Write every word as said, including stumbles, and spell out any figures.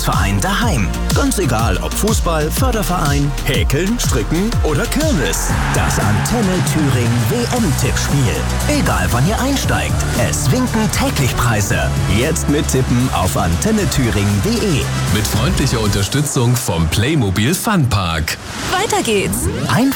Verein daheim. Ganz egal, ob Fußball, Förderverein, Häkeln, Stricken oder Kirmes. Das Antenne Thüringen W M-Tippspiel. Egal wann ihr einsteigt, es winken täglich Preise. Jetzt mittippen auf antenne thüringen punkt de. Mit freundlicher Unterstützung vom Playmobil Funpark. Weiter geht's. Einfach